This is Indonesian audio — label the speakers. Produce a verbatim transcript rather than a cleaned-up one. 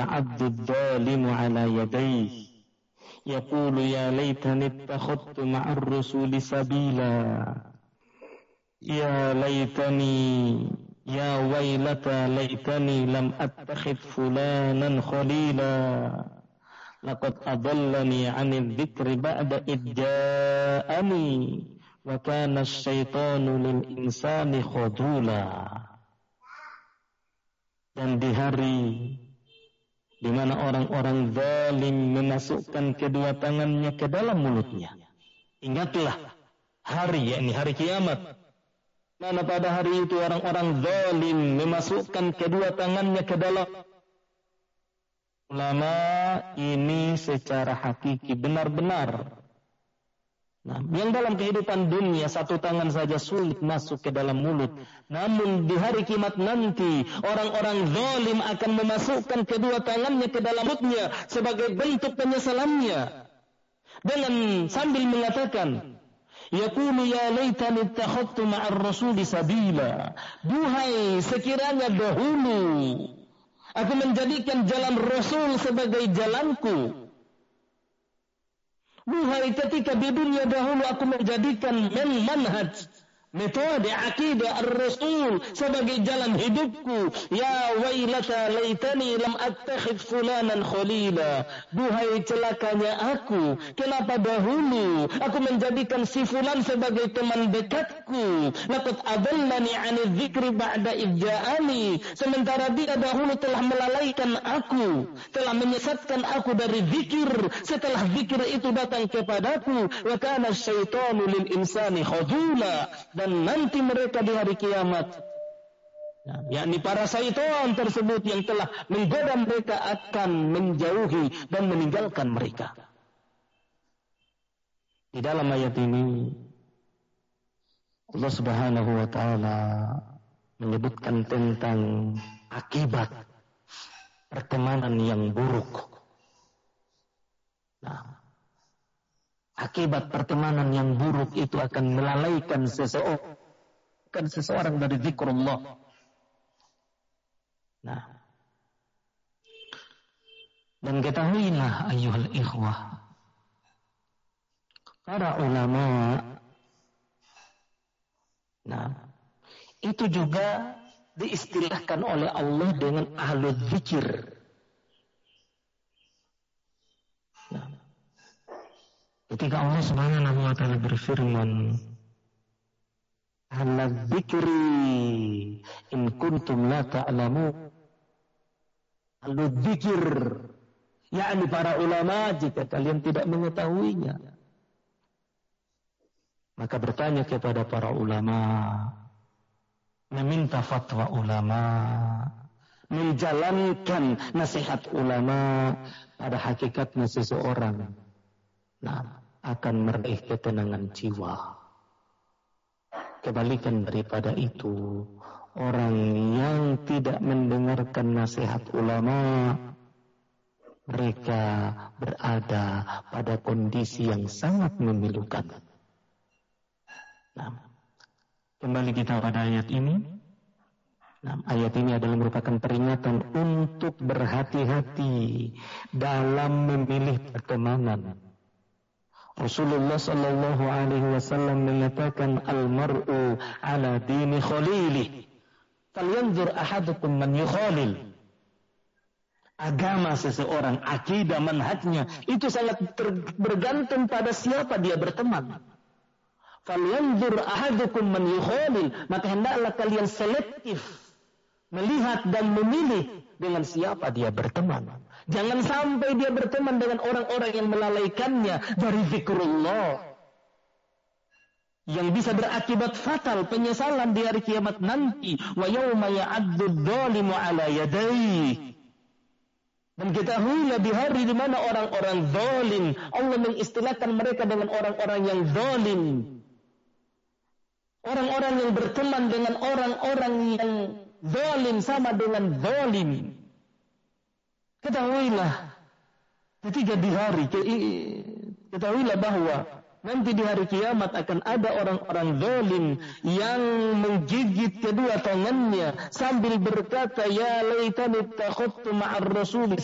Speaker 1: ya'addu adh-dhalimu 'ala yadayhi yaqulu ya laitani ittakhadtu ma'ar rasuli sabila ya laitani ya wailata laitani lam attakhidh fulanan khalila laqad adallani 'anil dzikri ba'da idh ja'ani wa kana asy-syaitanu lil insani khadula. Dan di hari di mana orang-orang zalim memasukkan kedua tangannya ke dalam mulutnya. Ingatlah hari, yakni hari kiamat, mana pada hari itu orang-orang zalim memasukkan kedua tangannya ke dalam. Ulama ini secara hakiki benar-benar. Nah, yang dalam kehidupan dunia satu tangan saja sulit masuk ke dalam mulut. Namun di hari kiamat nanti orang-orang zalim akan memasukkan kedua tangannya ke dalam mulutnya sebagai bentuk penyesalannya. Dengan sambil mengatakan, yaqulu ya laitani ittakhadtu ma'ar rasuli sabila. Duhai sekiranya dahulu aku menjadikan jalan Rasul sebagai jalanku. Duhai ketika di dunia dahulu aku menjadikan manhaj, metode akidah ar-Rasul sebagai jalan hidupku. Ya wailata laitani lam attakhidh fulanan khalila. Duhai celakanya aku, kenapa dahulu aku menjadikan si fulan sebagai teman dekatku. Laqad adallani 'anil dzikri ba'da idh ja'ani. Sementara dia dahulu telah melalaikan aku, telah menyesatkan aku dari zikir setelah zikir itu datang kepadaku. Wa kana asy-syaitanu lil insani khadula. Dan nanti mereka di hari kiamat, nah, yakni para syaitan tersebut yang telah menggoda mereka akan menjauhi dan meninggalkan mereka. Di dalam ayat ini Allah Subhanahu wa taala menyebutkan tentang akibat pertemanan yang buruk. Nah, akibat pertemanan yang buruk itu akan melalaikan seseorang, kan seseorang dari zikrullah. Nah, dan ketahuilah ayyuhal ikhwah, para ulama, nah, itu juga diistilahkan oleh Allah dengan ahlul dzikir. Nah, ketika Allah Subhanahu wa taala berfirman, "Ala dzikri in kuntum la ta'lamun." Ahlu dzikir, yakni para ulama, jika kalian tidak mengetahuinya. Maka bertanya kepada para ulama, meminta fatwa ulama, menjalankan nasihat ulama, pada hakikatnya seseorang, nah, akan meraih ketenangan jiwa. Kebalikan daripada itu, orang yang tidak mendengarkan nasihat ulama, mereka berada pada kondisi yang sangat memilukan. Nah, kembali kita pada ayat ini. Nah, ayat ini adalah merupakan peringatan untuk berhati-hati dalam memilih pertemanan. Rasulullah sallallahu alaihi wasallam mengatakan, al-mar'u ala dini khalilih, falyanzur ahadukum man yukhalil. Agama seseorang, akidah, manhajnya, itu sangat bergantung pada siapa dia berteman. Falyanzur ahadukum man yukhalil, maka hendaklah kalian selektif melihat dan memilih dengan siapa dia berteman. Jangan sampai dia berteman dengan orang-orang yang melalaikannya dari zikrullah, yang bisa berakibat fatal, penyesalan di hari kiamat nanti. Wa yawma ya'addu adh-dhalimu 'ala yadayhi. Dan ketahuilah di hari di mana orang-orang zalim, Allah mengistilahkan mereka dengan orang-orang yang zalim. Orang-orang yang berteman dengan orang-orang yang zalim sama dengan zalim. Ketahuilah ketika di hari ketahuilah bahwa nanti di hari kiamat akan ada orang-orang zalim yang menggigit kedua tangannya sambil berkata, ya laitani ittakhadtu ma'ar rasul